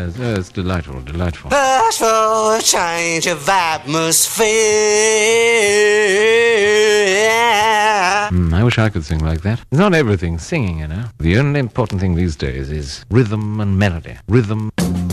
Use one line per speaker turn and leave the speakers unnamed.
Yes, it's delightful, delightful.
Ask for a change of atmosphere.
I wish I could sing like that. It's not everything singing, you know. The only important thing these days is rhythm and melody. Rhythm